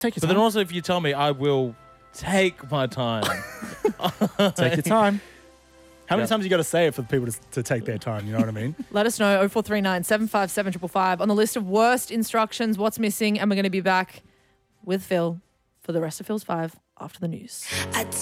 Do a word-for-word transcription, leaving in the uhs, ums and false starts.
Take your But time. then also, if you tell me, I will take my time. Take your time. How many Yeah. times you got to say it for people to, to take their time? You know what I mean? Let us know, oh four three nine, seven five seven, five five five on the list of worst instructions, what's missing, and we're going to be back with Phil for the rest of Phil's Five after the news. I